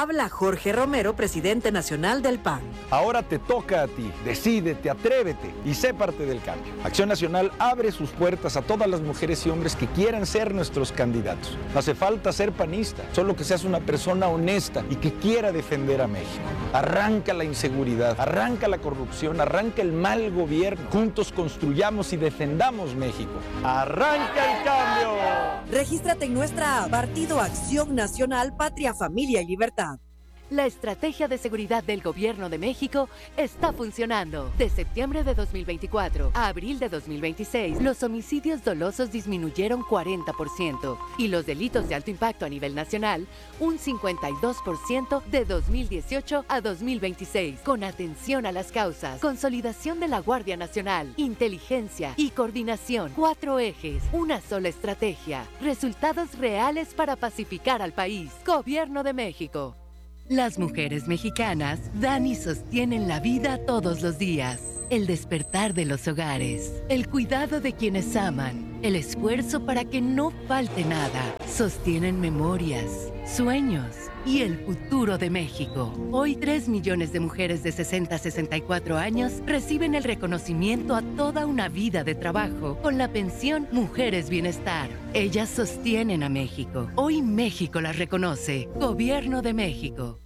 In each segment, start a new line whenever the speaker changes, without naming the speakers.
Habla Jorge Romero, presidente nacional del PAN.
Ahora te toca a ti. Decídete, atrévete y sé parte del cambio. Acción Nacional abre sus puertas a todas las mujeres y hombres que quieran ser nuestros candidatos. No hace falta ser panista, solo que seas una persona honesta y que quiera defender a México. Arranca la inseguridad, arranca la corrupción, arranca el mal gobierno. Juntos construyamos y defendamos México. ¡Arranca el cambio!
Regístrate en nuestra app Partido Acción Nacional, Patria, Familia y Libertad.
La estrategia de seguridad del Gobierno de México está funcionando. De septiembre de 2024 a abril de 2026, los homicidios dolosos disminuyeron 40% y los delitos de alto impacto a nivel nacional un 52% de 2018 a 2026. Con atención a las causas, consolidación de la Guardia Nacional, inteligencia y coordinación. 4 ejes, una sola estrategia. Resultados reales para pacificar al país. Gobierno de México. Las mujeres mexicanas dan y sostienen la vida todos los días. El despertar de los hogares, el cuidado de quienes aman, el esfuerzo para que no falte nada. Sostienen memorias, sueños y el futuro de México. Hoy 3 millones de mujeres de 60 a 64 años reciben el reconocimiento a toda una vida de trabajo con la pensión Mujeres Bienestar. Ellas sostienen a México. Hoy México las reconoce. Gobierno de México.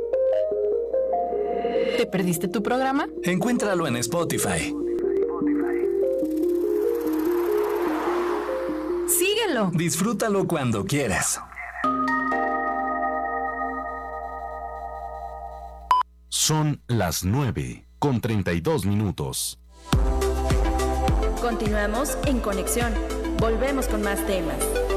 ¿Te perdiste tu programa?
Encuéntralo en Spotify.
Síguelo.
Disfrútalo cuando quieras.
Son las 9:32.
Continuamos en Conexión. Volvemos con más temas.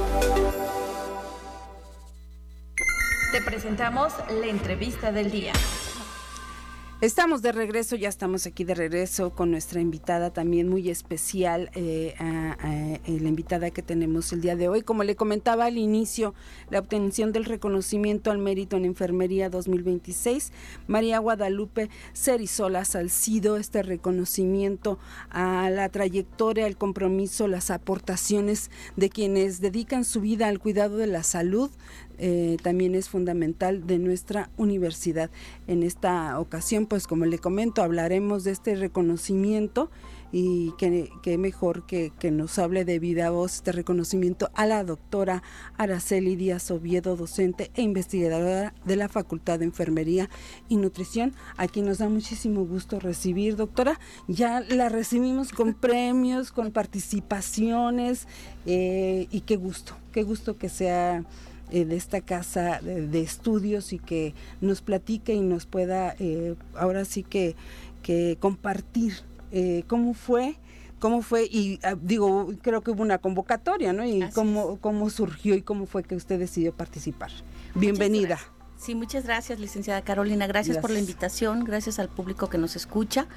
Te presentamos la entrevista del día.
Estamos de regreso, ya estamos aquí de regreso con nuestra invitada también muy especial, la invitada que tenemos el día de hoy. Como le comentaba al inicio, la obtención del reconocimiento al mérito en enfermería 2026, María Guadalupe Cerizola Salcido, este reconocimiento a la trayectoria, el compromiso, las aportaciones de quienes dedican su vida al cuidado de la salud, también es fundamental de nuestra universidad. En esta ocasión, pues como le comento, hablaremos de este reconocimiento y que mejor que nos hable de viva voz este reconocimiento a la doctora Araceli Díaz Oviedo, docente e investigadora de la Facultad de Enfermería y Nutrición. Aquí nos da muchísimo gusto recibir, doctora. Ya la recibimos con premios, con participaciones y qué gusto que sea de esta casa de estudios y que nos platique y nos pueda ahora sí que compartir cómo fue y digo, creo que hubo una convocatoria, ¿no? Y cómo surgió y cómo fue que usted decidió participar. Bienvenida.
Muchas gracias, licenciada Carolina. Gracias por la invitación, gracias al público que nos escucha.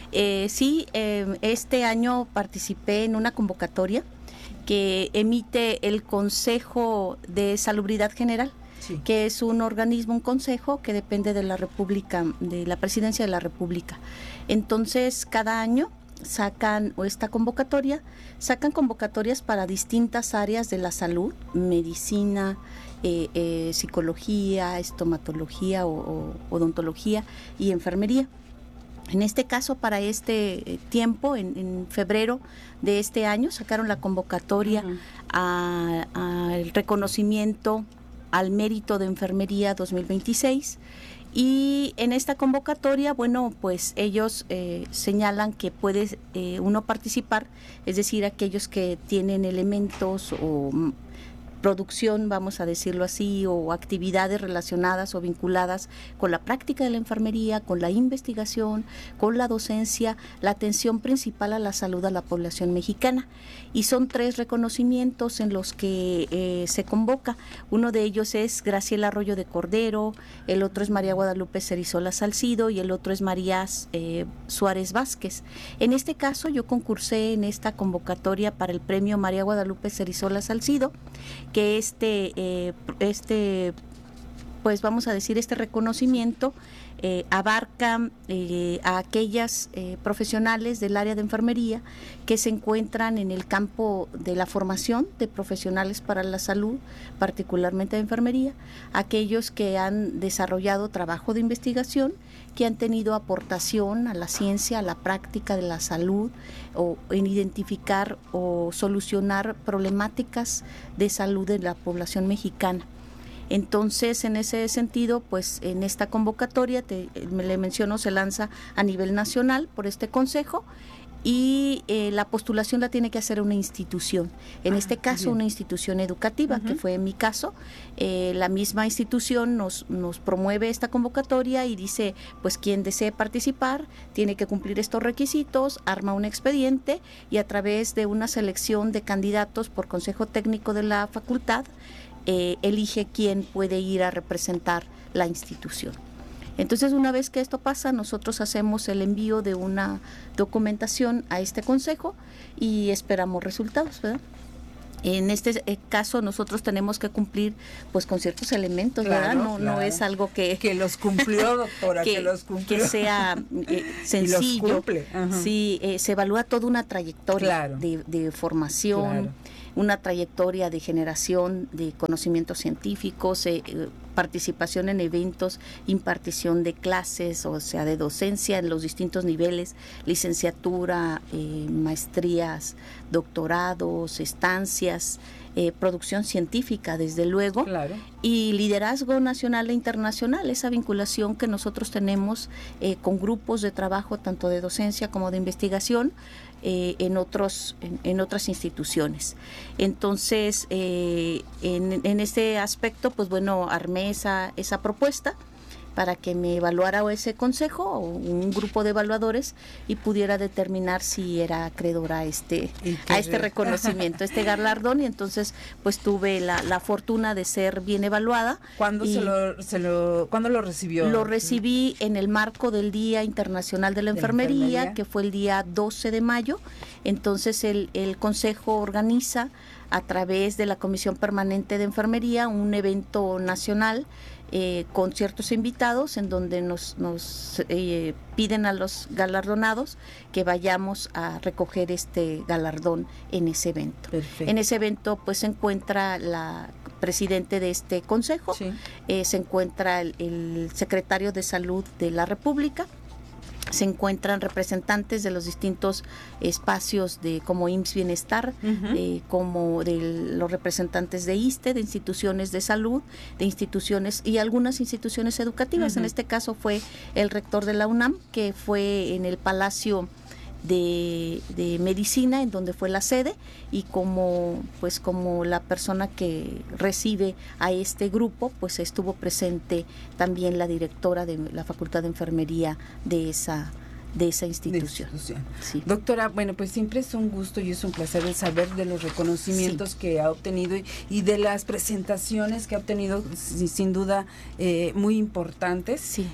Este año participé en una convocatoria que emite el Consejo de Salubridad General, que es un organismo, un consejo que depende de la República, de la Presidencia de la República. Entonces, cada año sacan convocatorias para distintas áreas de la salud, medicina, psicología, estomatología o odontología y enfermería. En este caso, para este tiempo, en febrero de este año, sacaron la convocatoria al reconocimiento al mérito de enfermería 2026. Y en esta convocatoria, bueno, pues ellos señalan que puede uno participar, es decir, aquellos que tienen elementos o producción, vamos a decirlo así, o actividades relacionadas o vinculadas con la práctica de la enfermería, con la investigación, con la docencia, la atención principal a la salud a la población mexicana. Y son 3 reconocimientos en los que se convoca. Uno de ellos es Graciela Arroyo de Cordero, el otro es María Guadalupe Cerizola Salcido y el otro es María Suárez Vázquez. En este caso yo concursé en esta convocatoria para el premio María Guadalupe Cerizola Salcido, que este pues vamos a decir, este reconocimiento abarca a aquellas profesionales del área de enfermería que se encuentran en el campo de la formación de profesionales para la salud, particularmente de enfermería, aquellos que han desarrollado trabajo de investigación, que han tenido aportación a la ciencia, a la práctica de la salud, o en identificar o solucionar problemáticas de salud de la población mexicana. Entonces, en ese sentido, pues en esta convocatoria, le menciono, se lanza a nivel nacional por este consejo, y la postulación la tiene que hacer una institución, en este caso una institución educativa, que fue mi caso. La misma institución nos promueve esta convocatoria y dice, pues quien desee participar tiene que cumplir estos requisitos, arma un expediente y a través de una selección de candidatos por consejo técnico de la facultad, elige quién puede ir a representar la institución. Entonces, una vez que esto pasa, nosotros hacemos el envío de una documentación a este consejo y esperamos resultados, ¿verdad? En este caso nosotros tenemos que cumplir pues con ciertos elementos, ¿verdad? No es algo que
los cumplió, doctora, que los cumplió.
Que sea sencillo.
Y los cumple.
Sí, se evalúa toda una trayectoria de formación, una trayectoria de generación de conocimientos científicos, participación en eventos, impartición de clases, o sea, de docencia en los distintos niveles, licenciatura, maestrías, doctorados, estancias, producción científica, desde luego, y liderazgo nacional e internacional, esa vinculación que nosotros tenemos con grupos de trabajo, tanto de docencia como de investigación, en otras instituciones. Entonces, en este aspecto, pues bueno, armé esa propuesta para que me evaluara ese consejo o un grupo de evaluadores y pudiera determinar si era acreedora a este reconocimiento, este galardón, y entonces pues tuve la fortuna de ser bien evaluada.
¿Cuándo ¿cuándo lo recibió?
Lo recibí en el marco del Día Internacional de la Enfermería, que fue el día 12 de mayo. Entonces el consejo organiza a través de la Comisión Permanente de Enfermería un evento nacional con ciertos invitados en donde nos piden a los galardonados que vayamos a recoger este galardón en ese evento. Perfecto. En ese evento pues se encuentra la presidente de este consejo, se encuentra el secretario de Salud de la República, se encuentran representantes de los distintos espacios de como IMSS Bienestar, como de los representantes de ISSSTE, de instituciones de salud, de instituciones y algunas instituciones educativas. En este caso fue el rector de la UNAM, que fue en el Palacio de Medicina, en donde fue la sede, y como la persona que recibe a este grupo, pues estuvo presente también la directora de la Facultad de Enfermería de esa institución.
Sí. Doctora, bueno, pues siempre es un gusto y es un placer el saber de los reconocimientos que ha obtenido y de las presentaciones que ha obtenido, sin duda muy importantes.
Sí.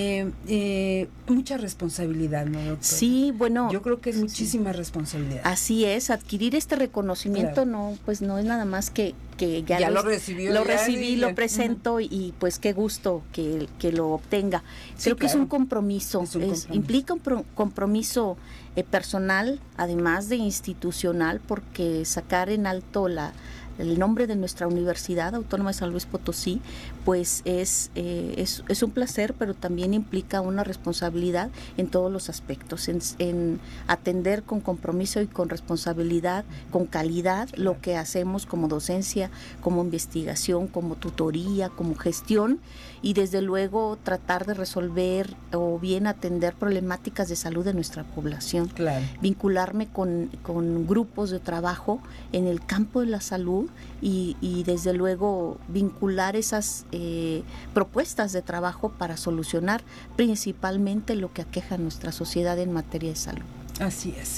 Mucha responsabilidad, ¿no, doctora?
Sí, bueno.
Yo creo que es muchísima responsabilidad.
Así es, adquirir este reconocimiento no es nada más que ya lo recibió. Lo recibí, lo presento y pues qué gusto que lo obtenga. Creo que es un compromiso, implica un compromiso personal, además de institucional, porque sacar en alto el nombre de nuestra Universidad Autónoma de San Luis Potosí, pues es un placer, pero también implica una responsabilidad en todos los aspectos, en atender con compromiso y con responsabilidad, con calidad, lo que hacemos como docencia, como investigación, como tutoría, como gestión, y desde luego tratar de resolver o bien atender problemáticas de salud de nuestra población. Vincularme con grupos de trabajo en el campo de la salud y desde luego vincular esas propuestas de trabajo para solucionar principalmente lo que aqueja a nuestra sociedad en materia de salud.
Así es,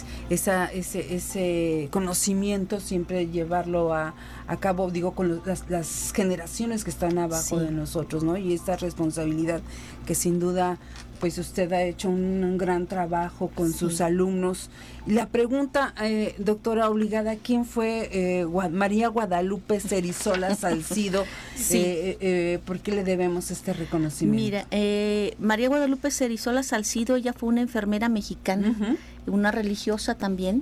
ese conocimiento siempre llevarlo a cabo, digo, con las generaciones que están abajo de nosotros, ¿no? Y esta responsabilidad que sin duda pues usted ha hecho un gran trabajo con sus alumnos. La pregunta, doctora obligada, ¿quién fue María Guadalupe Cerizola Salcido? ¿Por qué le debemos este reconocimiento?
Mira, María Guadalupe Cerizola Salcido, ella fue una enfermera mexicana, una religiosa también,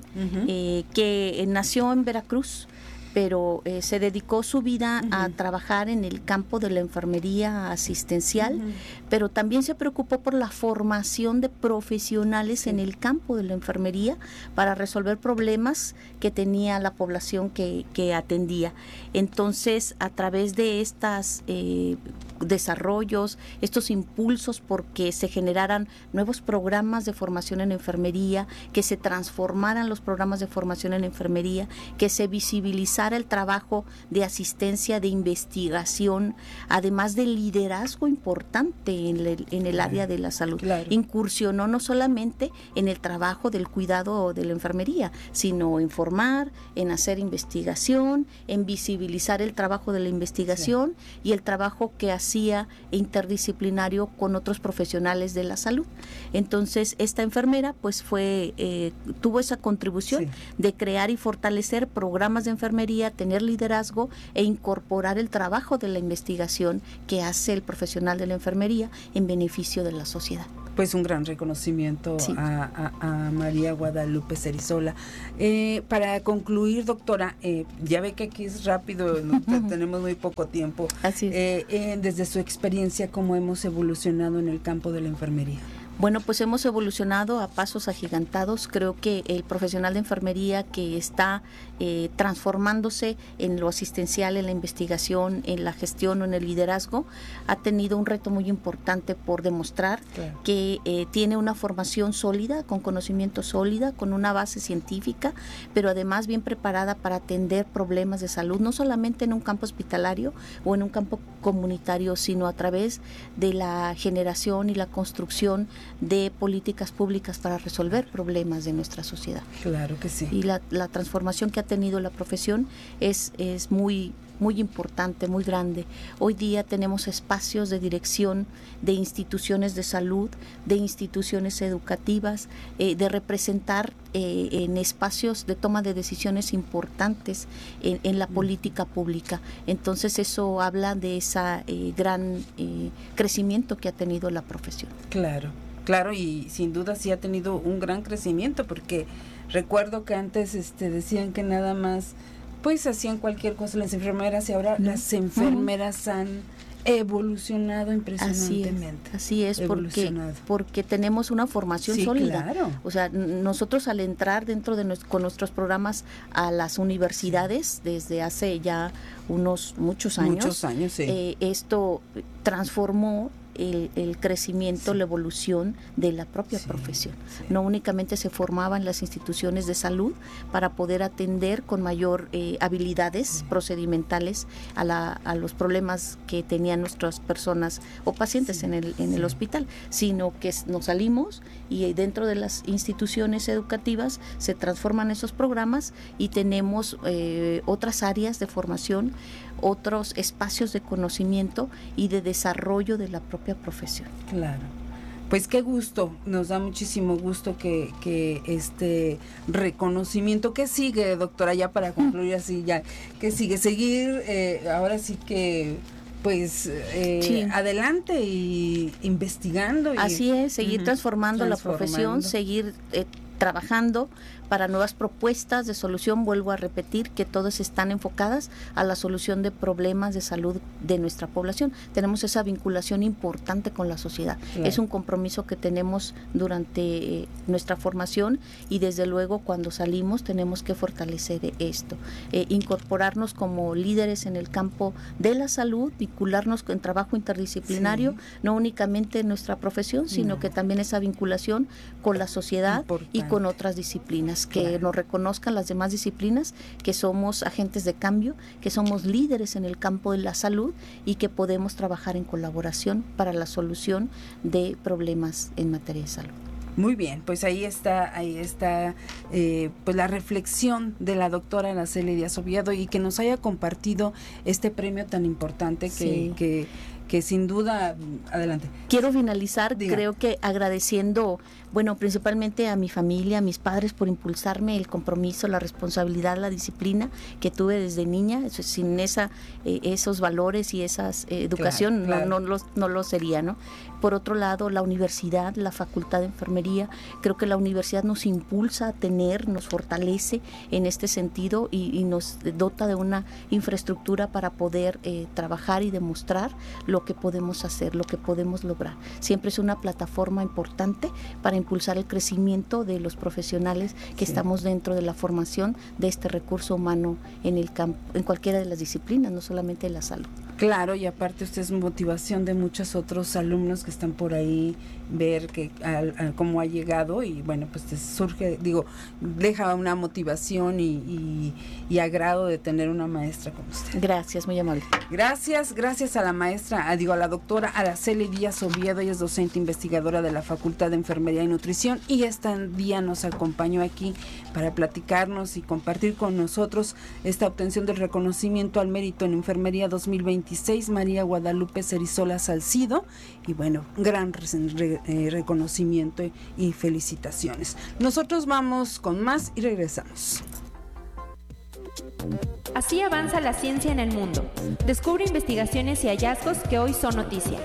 que nació en Veracruz, pero se dedicó su vida a trabajar en el campo de la enfermería asistencial, pero también se preocupó por la formación de profesionales en el campo de la enfermería para resolver problemas que tenía la población que atendía. Entonces, a través de estos desarrollos, estos impulsos porque se generaran nuevos programas de formación en enfermería, que se transformaran los programas de formación en enfermería, que se visibilizara el trabajo de asistencia, de investigación, además del liderazgo importante en el área de la salud. Incursionó no solamente en el trabajo del cuidado de la enfermería, sino en formar, en hacer investigación, en visibilizar el trabajo de la investigación y el trabajo que hacía interdisciplinario con otros profesionales de la salud. Entonces, esta enfermera pues tuvo esa contribución de crear y fortalecer programas de enfermería, tener liderazgo e incorporar el trabajo de la investigación que hace el profesional de la enfermería en beneficio de la sociedad.
Pues un gran reconocimiento a María Guadalupe Cerizola. Para concluir, doctora, ya ve que aquí es rápido, tenemos muy poco tiempo.
Así es.
Desde su experiencia, ¿cómo hemos evolucionado en el campo de la enfermería?
Bueno, pues hemos evolucionado a pasos agigantados. Creo que el profesional de enfermería que está transformándose en lo asistencial, en la investigación, en la gestión o en el liderazgo, ha tenido un reto muy importante por demostrar que tiene una formación sólida, con conocimiento sólida, con una base científica, pero además bien preparada para atender problemas de salud, no solamente en un campo hospitalario o en un campo comunitario, sino a través de la generación y la construcción de políticas públicas para resolver problemas de nuestra sociedad.
Claro que sí.
Y la transformación que ha tenido la profesión es muy importante, muy grande. Hoy día tenemos espacios de dirección de instituciones de salud, de instituciones educativas, de representar en espacios de toma de decisiones importantes en la política pública. Entonces eso habla de ese gran crecimiento que ha tenido la profesión.
Claro, y sin duda sí ha tenido un gran crecimiento, porque recuerdo que antes decían que nada más pues hacían cualquier cosa las enfermeras, y ahora las enfermeras han evolucionado impresionantemente.
Así es, porque tenemos una formación sólida. Claro. O sea, nosotros al entrar dentro de con nuestros programas a las universidades desde hace ya muchos años, esto transformó el crecimiento, la evolución de la propia profesión. No únicamente se formaban las instituciones de salud para poder atender con mayor habilidades procedimentales a los problemas que tenían nuestras personas o pacientes en el hospital, sino que nos salimos y dentro de las instituciones educativas se transforman esos programas y tenemos otras áreas de formación, otros espacios de conocimiento y de desarrollo de la propia profesión.
Claro. Pues qué gusto, nos da muchísimo gusto que este reconocimiento, ¿qué sigue, doctora? Ya para concluir así, ¿qué sigue? Seguir, ahora sí que pues adelante y investigando.
Así es, seguir transformando la profesión, seguir trabajando para nuevas propuestas de solución. Vuelvo a repetir que todas están enfocadas a la solución de problemas de salud de nuestra población. Tenemos esa vinculación importante con la sociedad. Claro. Es un compromiso que tenemos durante nuestra formación y desde luego cuando salimos tenemos que fortalecer esto. Incorporarnos como líderes en el campo de la salud, vincularnos en trabajo interdisciplinario, no únicamente en nuestra profesión, sino que también esa vinculación con la sociedad y con otras disciplinas, que nos reconozcan las demás disciplinas, que somos agentes de cambio, que somos líderes en el campo de la salud y que podemos trabajar en colaboración para la solución de problemas en materia de salud.
Muy bien, pues ahí está pues la reflexión de la doctora Araceli Díaz Oviedo, y que nos haya compartido este premio tan importante que que sin duda, adelante.
Quiero finalizar,
Diga.
creo que agradeciendo, bueno, principalmente a mi familia, a mis padres por impulsarme el compromiso, la responsabilidad, la disciplina que tuve desde niña. Sin esos valores y esa educación
Claro.
no lo sería, ¿no? Por otro lado, la universidad, la facultad de enfermería, creo que la universidad nos impulsa a tener, nos fortalece en este sentido y nos dota de una infraestructura para poder trabajar y demostrar lo que podemos hacer, lo que podemos lograr. Siempre es una plataforma importante para impulsar el crecimiento de los profesionales que estamos dentro de la formación de este recurso humano en el campo, en cualquiera de las disciplinas, no solamente en la salud.
Claro, y aparte usted es motivación de muchos otros alumnos que están por ahí, ver que cómo ha llegado y bueno, pues te surge, deja una motivación y agrado de tener una maestra como usted.
Gracias, muy amable.
Gracias a la maestra, a la doctora Araceli Díaz Oviedo. Ella es docente investigadora de la Facultad de Enfermería y Nutrición y este día nos acompañó aquí para platicarnos y compartir con nosotros esta obtención del reconocimiento al mérito en enfermería 2026, María Guadalupe Cerizola Salcido, y bueno, gran reconocimiento y felicitaciones. Nosotros vamos con más y regresamos.
Así avanza la ciencia en el mundo. Descubre investigaciones y hallazgos que hoy son noticia.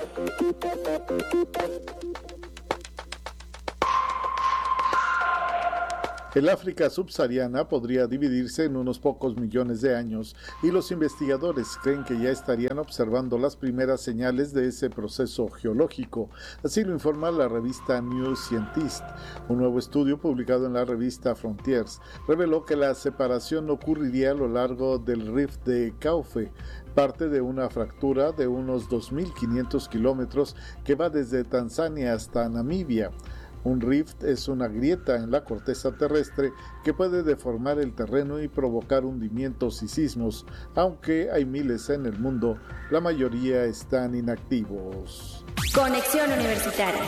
El África subsahariana podría dividirse en unos pocos millones de años y los investigadores creen que ya estarían observando las primeras señales de ese proceso geológico. Así lo informa la revista New Scientist. Un nuevo estudio publicado en la revista Frontiers reveló que la separación ocurriría a lo largo del Rift de Kaufe, parte de una fractura de unos 2.500 kilómetros que va desde Tanzania hasta Namibia. Un rift es una grieta en la corteza terrestre que puede deformar el terreno y provocar hundimientos y sismos, aunque hay miles en el mundo, la mayoría están inactivos.
Conexión Universitaria.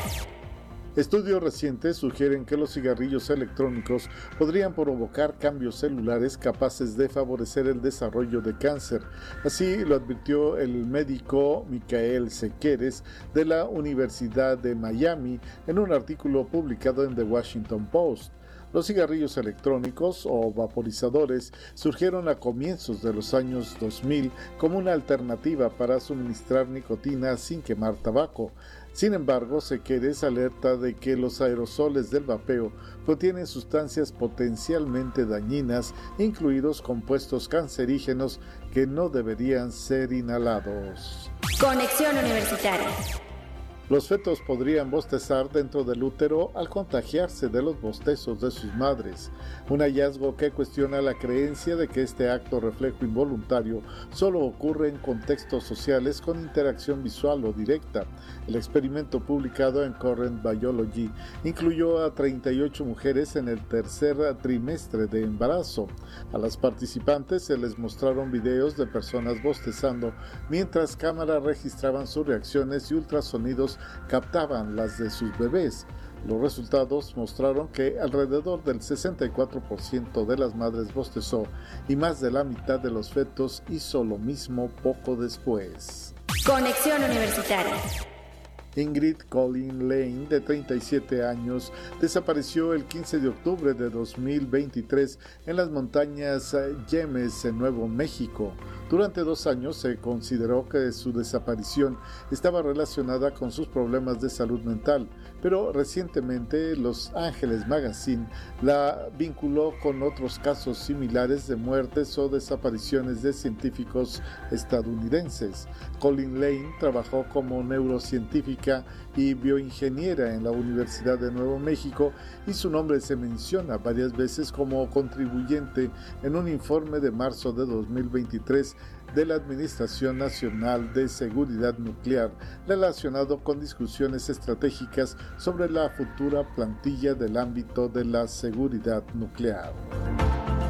Estudios recientes sugieren que los cigarrillos electrónicos podrían provocar cambios celulares capaces de favorecer el desarrollo de cáncer. Así lo advirtió el médico Micael Sequeres de la Universidad de Miami en un artículo publicado en The Washington Post. Los cigarrillos electrónicos o vaporizadores surgieron a comienzos de los años 2000 como una alternativa para suministrar nicotina sin quemar tabaco. Sin embargo, Sequeres alerta de que los aerosoles del vapeo contienen sustancias potencialmente dañinas, incluidos compuestos cancerígenos que no deberían ser inhalados.
Conexión Universitaria.
Los fetos podrían bostezar dentro del útero al contagiarse de los bostezos de sus madres, un hallazgo que cuestiona la creencia de que este acto reflejo involuntario solo ocurre en contextos sociales con interacción visual o directa. El experimento publicado en Current Biology incluyó a 38 mujeres en el tercer trimestre de embarazo. A las participantes se les mostraron videos de personas bostezando mientras cámaras registraban sus reacciones y ultrasonidos captaban las de sus bebés. Los resultados mostraron que alrededor del 64% de las madres bostezó y más de la mitad de los fetos hizo lo mismo poco después.
Conexión Universitaria.
Ingrid Colleen Lane, de 37 años, desapareció el 15 de octubre de 2023 en las montañas Jemez, en Nuevo México. Durante 2 años se consideró que su desaparición estaba relacionada con sus problemas de salud mental, pero recientemente Los Angeles Magazine la vinculó con otros casos similares de muertes o desapariciones de científicos estadounidenses. Colleen Lane trabajó como neurocientífica y bioingeniera en la Universidad de Nuevo México y su nombre se menciona varias veces como contribuyente en un informe de marzo de 2023 de la Administración Nacional de Seguridad Nuclear relacionado con discusiones estratégicas sobre la futura plantilla del ámbito de la seguridad nuclear.